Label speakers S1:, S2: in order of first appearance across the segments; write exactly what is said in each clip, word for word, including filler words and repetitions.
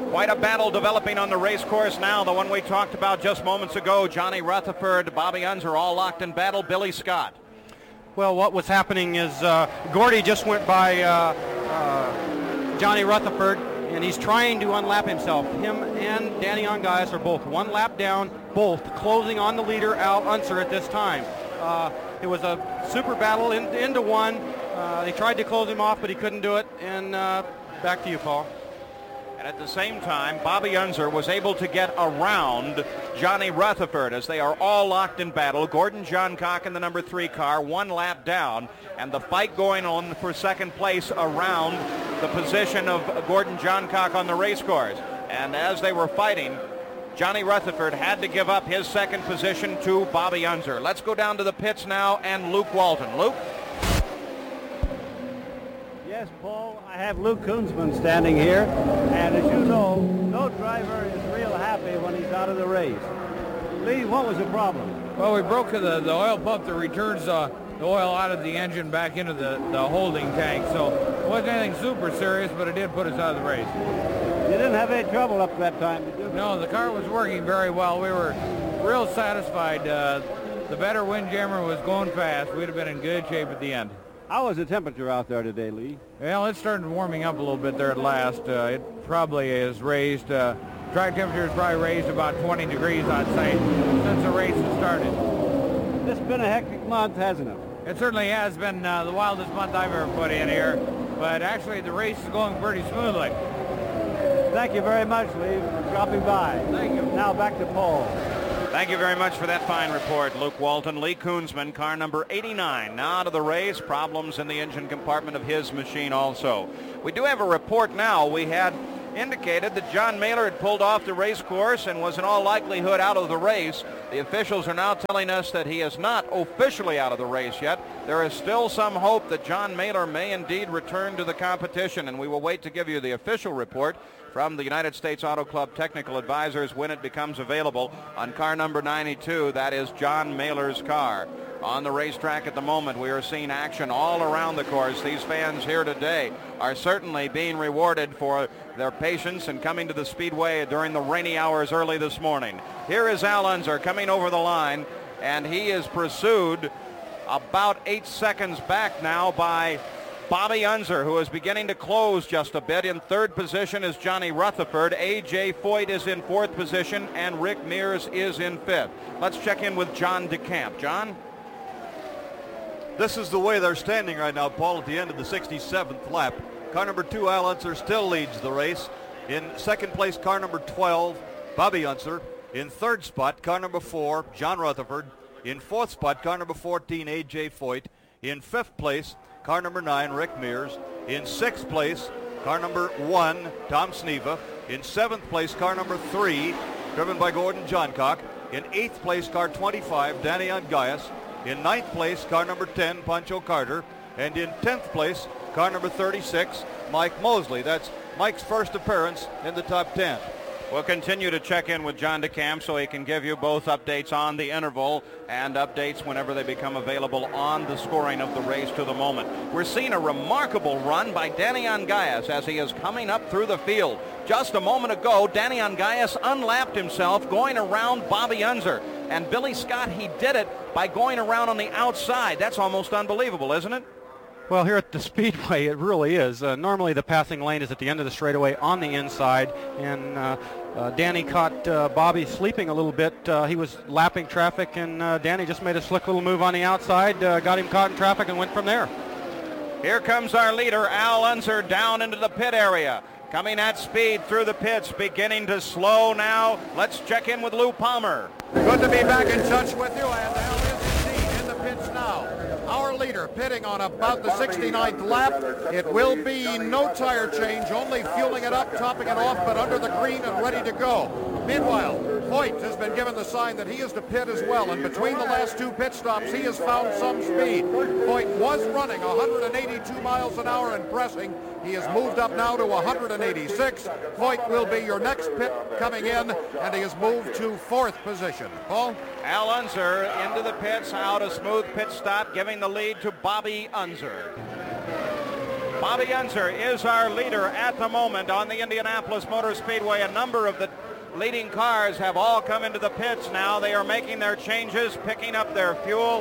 S1: Quite a battle developing on the race course now, the one we talked about just moments ago. Johnny Rutherford, Bobby Unser all locked in battle. Billy Scott.
S2: Well, what was happening is uh, Gordy just went by uh, uh, Johnny Rutherford, and he's trying to unlap himself. Him and Danny Ongais are both one lap down, both closing on the leader, Al Unser, at this time. Uh, it was a super battle in, into one. Uh, they tried to close him off, but he couldn't do it. And uh, back to you, Paul.
S1: And at the same time, Bobby Unser was able to get around Johnny Rutherford as they are all locked in battle. Gordon Johncock in the number three car, one lap down, and the fight going on for second place around the position of Gordon Johncock on the race course. And as they were fighting, Johnny Rutherford had to give up his second position to Bobby Unser. Let's go down to the pits now and Luke Walton. Luke?
S3: Yes, Paul, I have Luke Koonsman standing here, and as you know, no driver is real happy when he's out of the race. Lee, what was the problem?
S4: Well, we broke the, the oil pump that returns uh, the oil out of the engine back into the, the holding tank, so it wasn't anything super serious, but it did put us out of the race.
S3: You didn't have any trouble up that time, did you?
S4: No, the car was working very well. We were real satisfied. Uh, the better windjammer was going fast. We'd have been in good shape at the end.
S3: How was the temperature out there today, Lee?
S4: Well, it started warming up a little bit there at last. Uh, it probably is raised. Uh, track temperature is probably raised about twenty degrees, I'd say, since the race has started.
S3: It's been a hectic month, hasn't it?
S4: It certainly has been uh, the wildest month I've ever put in here, but actually the race is going pretty smoothly.
S3: Thank you very much, Lee, for dropping by.
S4: Thank you.
S3: Now back to Paul.
S1: Thank you very much for that fine report, Luke Walton. Lee Koonsman, car number eighty-nine, now out of the race. Problems in the engine compartment of his machine also. We do have a report now. We had indicated that John Mailer had pulled off the race course and was in all likelihood out of the race. The officials are now telling us that he is not officially out of the race yet. There is still some hope that John Mailer may indeed return to the competition, and we will wait to give you the official report from the United States Auto Club Technical Advisors when it becomes available on car number ninety-two. That is John Mailer's car. On the racetrack at the moment, we are seeing action all around the course. These fans here today are certainly being rewarded for their patience and coming to the speedway during the rainy hours early this morning. Here is Al Unser coming over the line, and he is pursued about eight seconds back now by Bobby Unser, who is beginning to close just a bit. In third position is Johnny Rutherford. A J Foyt is in fourth position, and Rick Mears is in fifth. Let's check in with John DeCamp. John?
S5: This is the way they're standing right now, Paul, at the end of the sixty-seventh lap. Car number two, Al Unser, still leads the race. In second place, car number twelve, Bobby Unser. In third spot, car number four, John Rutherford. In fourth spot, car number fourteen, A J Foyt. In fifth place, car number nine, Rick Mears. In sixth place, car number one, Tom Sneva. In seventh place, car number three, driven by Gordon Johncock. In eighth place, car twenty-five, Danny Ongais. In ninth place, car number ten, Pancho Carter. And in tenth place, car number thirty-six, Mike Mosley. That's Mike's first appearance in the top ten.
S1: We'll continue to check in with John DeCamp so he can give you both updates on the interval and updates whenever they become available on the scoring of the race to the moment. We're seeing a remarkable run by Danny Ongais as he is coming up through the field. Just a moment ago, Danny Ongais unlapped himself going around Bobby Unser. And Billy Scott, he did it by going around on the outside. That's almost unbelievable, isn't it?
S2: Well, here at the Speedway, it really is. Uh, normally the passing lane is at the end of the straightaway on the inside, and uh, uh, Danny caught uh, Bobby sleeping a little bit. Uh, he was lapping traffic, and uh, Danny just made a slick little move on the outside, uh, got him caught in traffic, and went from there.
S1: Here comes our leader, Al Unser, down into the pit area. Coming at speed through the pits, beginning to slow now. Let's check in with Lou Palmer.
S6: Good to be back in touch with you, and Al is indeed in the pits now. Our leader pitting on about the sixty-ninth lap. It will be no tire change, only fueling it up, topping it off, but under the green and ready to go. Meanwhile, Foyt has been given the sign that he is to pit as well, and between the last two pit stops, he has found some speed. Foyt was running one hundred eighty-two miles an hour and pressing. He has moved up now to one hundred eighty-six. Foyt will be your next pit coming in, and he has moved to fourth position. Paul?
S1: Al Unser into the pits, out a smooth pit stop, giving the lead to Bobby Unser. Bobby Unser is our leader at the moment on the Indianapolis Motor Speedway. A number of the leading cars have all come into the pits now. They are making their changes, picking up their fuel,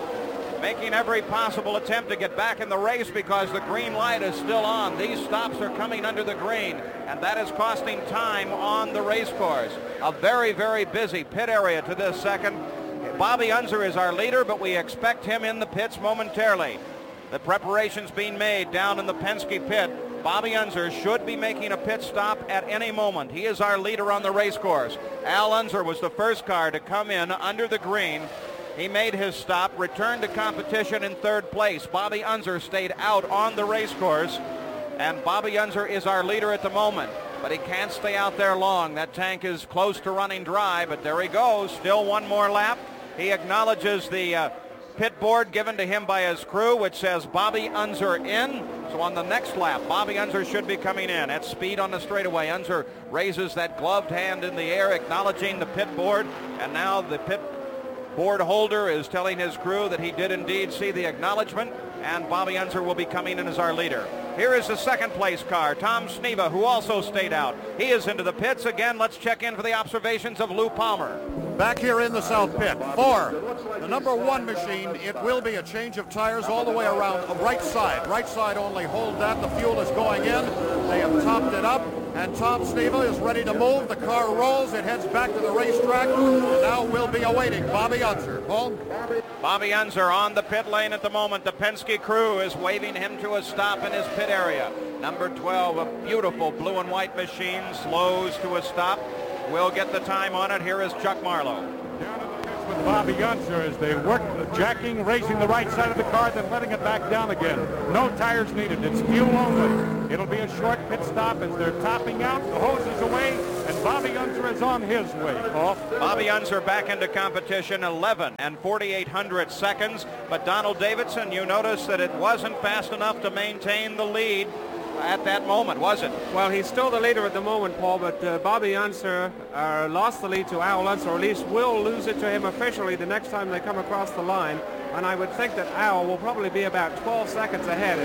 S1: making every possible attempt to get back in the race because the green light is still on. These stops are coming under the green, and that is costing time on the race course. A very, very busy pit area to this second. Bobby Unser is our leader, but we expect him in the pits momentarily. The preparations being made down in the Penske pit. Bobby Unser should be making a pit stop at any moment. He is our leader on the race course. Al Unser was the first car to come in under the green. He made his stop, returned to competition in third place. Bobby Unser stayed out on the race course, and Bobby Unser is our leader at the moment. But he can't stay out there long. That tank is close to running dry, but there he goes. Still one more lap. He acknowledges the uh, pit board given to him by his crew, which says Bobby Unser in. So on the next lap, Bobby Unser should be coming in at speed on the straightaway. Unser raises that gloved hand in the air, acknowledging the pit board, and now the pit board holder is telling his crew that he did indeed see the acknowledgement, and Bobby Unser will be coming in as our leader. Here is the second place car, Tom Sneva, who also stayed out. He is into the pits. Again, let's check in for the observations of Lou Palmer.
S6: Back here in the south pit, for the number one machine, it will be a change of tires all the way around the right side. Right side only, hold that. The fuel is going in. They have topped it up, and Tom Sneva is ready to move. The car rolls. It heads back to the racetrack, and now we'll be awaiting Bobby Unser. Paul?
S1: Bobby Unser on the pit lane at the moment. The Penske crew is waving him to a stop in his pit area. Number twelve, a beautiful blue and white machine, slows to a stop. We'll get the time on it. Here is Chuck Marlowe.
S7: Down in the pits with Bobby Unser as they work jacking, racing the right side of the car, then letting it back down again. No tires needed. It's fuel only. It'll be a short pit stop as they're topping out. The hose is away, and Bobby Unser is on his way. Paul?
S1: Bobby Unser back into competition, eleven and forty-eight hundredths seconds. But Donald Davidson, you notice that it wasn't fast enough to maintain the lead at that moment, was it?
S8: Well, he's still the leader at the moment, Paul, but uh, Bobby Unser uh, lost the lead to Al Unser, or at least will lose it to him officially the next time they come across the line. And I would think that Al will probably be about twelve seconds ahead.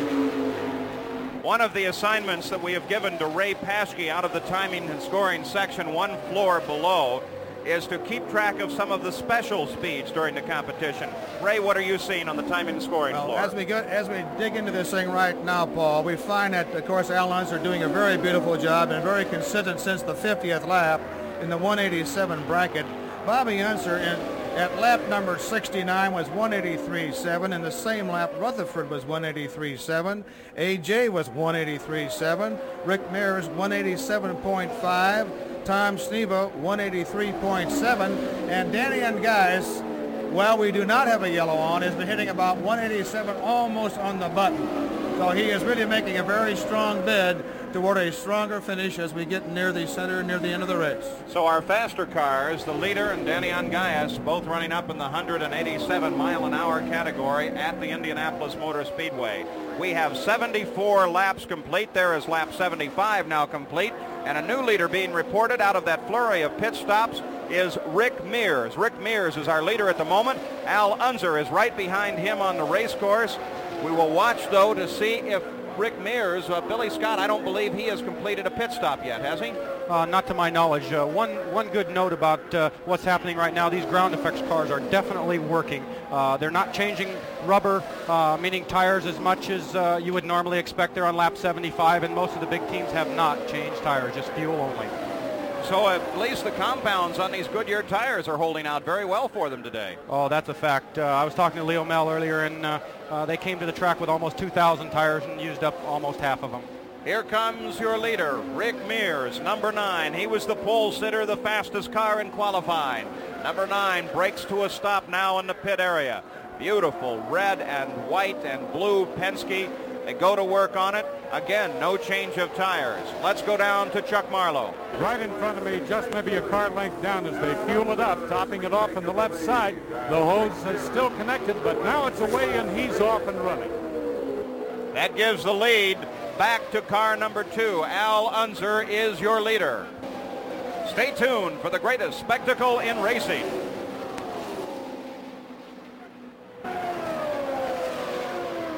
S1: One of the assignments that we have given to Ray Paschke out of the timing and scoring section one floor below is to keep track of some of the special speeds during the competition. Ray, what are you seeing on the timing and scoring
S9: well,
S1: floor?
S9: As we go, as we dig into this thing right now, Paul, we find that, of course, Al Unser doing a very beautiful job and very consistent since the fiftieth lap in the one eighty-seven bracket. Bobby Unser in, at lap number sixty-nine was one eighty-three point seven. In the same lap, Rutherford was one eighty-three point seven. A J was one eighty-three point seven. Rick Mears one eighty-seven point five. Tom Sneva one eighty-three point seven, and Danny Ungais, while we do not have a yellow on, has been hitting about one eighty-seven almost on the button. So he is really making a very strong bid toward a stronger finish as we get near the center, near the end of the race.
S1: So our faster cars, the leader and Danny Ungais, both running up in the one eighty-seven mile an hour category at the Indianapolis Motor Speedway. We have seventy-four laps complete. There is lap seventy-five now complete. And a new leader being reported out of that flurry of pit stops is Rick Mears. Rick Mears is our leader at the moment. Al Unser is right behind him on the race course. We will watch, though, to see if Rick Mears, uh, Billy Scott, I don't believe he has completed a pit stop yet, has he?
S2: Uh, not to my knowledge. Uh, one one good note about uh, what's happening right now, these ground effects cars are definitely working. Uh, they're not changing rubber, uh, meaning tires, as much as uh, you would normally expect. They're on lap seventy-five, and most of the big teams have not changed tires, just fuel only.
S1: So at least the compounds on these Goodyear tires are holding out very well for them today.
S2: Oh, that's a fact. Uh, I was talking to Leo Mel earlier, and uh, uh, they came to the track with almost two thousand tires and used up almost half of them.
S1: Here comes your leader, Rick Mears, number nine. He was the pole sitter, the fastest car in qualifying. Number nine breaks to a stop now in the pit area. Beautiful red and white and blue Penske. They go to work on it. Again, no change of tires. Let's go down to Chuck Marlowe.
S7: Right in front of me, just maybe a car length down as they fuel it up, topping it off on the left side. The hose is still connected, but now it's away and he's off and running.
S1: That gives the lead back to car number two. Al Unser is your leader. Stay tuned for the greatest spectacle in racing.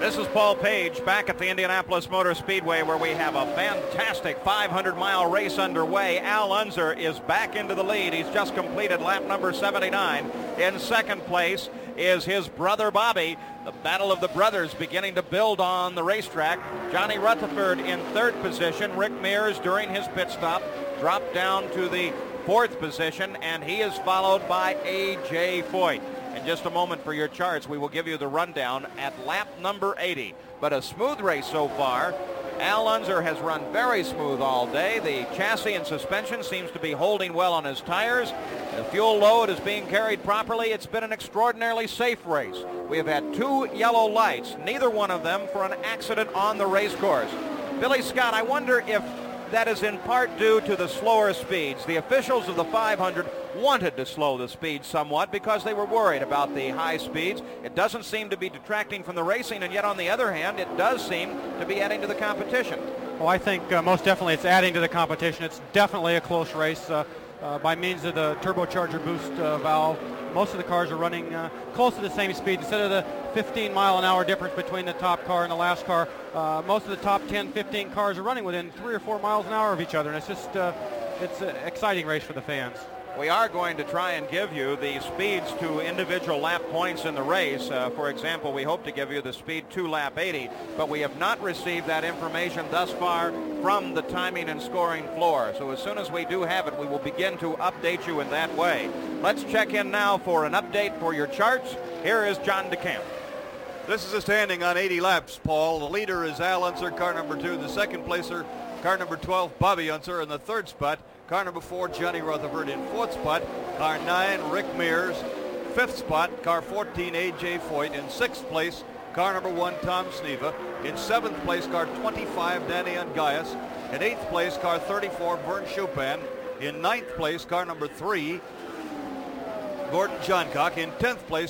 S1: This is Paul Page back at the Indianapolis Motor Speedway, where we have a fantastic five hundred mile race underway. Al Unser is back into the lead. He's just completed lap number seventy-nine. In second place is his brother Bobby. The battle of the brothers beginning to build on the racetrack. Johnny Rutherford in third position. Rick Mears, during his pit stop, dropped down to the fourth position, and he is followed by A J Foyt. In just a moment for your charts, we will give you the rundown at lap number eighty. But a smooth race so far. Al Unser has run very smooth all day. The chassis and suspension seems to be holding well on his tires. The fuel load is being carried properly. It's been an extraordinarily safe race. We have had two yellow lights, neither one of them for an accident on the race course. Billy Scott, I wonder if that is in part due to the slower speeds. The officials of the five hundred wanted to slow the speed somewhat because they were worried about the high speeds. It doesn't seem to be detracting from the racing, and yet on the other hand, it does seem to be adding to the competition.
S2: Well, I think uh, most definitely it's adding to the competition. It's definitely a close race uh, uh, by means of the turbocharger boost uh, valve. Most of the cars are running uh, close to the same speed. Instead of the fifteen mile an hour difference between the top car and the last car, uh, most of the top ten, fifteen cars are running within three or four miles an hour of each other, and it's just uh, it's an exciting race for the fans.
S1: We are going to try and give you the speeds to individual lap points in the race. Uh, for example, we hope to give you the speed to lap eighty, but we have not received that information thus far from the timing and scoring floor. So as soon as we do have it, we will begin to update you in that way. Let's check in now for an update for your charts. Here is John DeCamp.
S5: This is a standing on eighty laps, Paul. The leader is Al Unser, car number two. The second placer, car number twelve, Bobby Unser. In the third spot, car number four, Johnny Rutherford. In fourth spot, car nine, Rick Mears. Fifth spot, car fourteen, A J Foyt. In sixth place, car number one, Tom Sneva. In seventh place, car twenty-five, Danny Ungaius. In eighth place, car thirty-four, Vern Chupin. In ninth place, car number three, Gordon Johncock. In tenth place,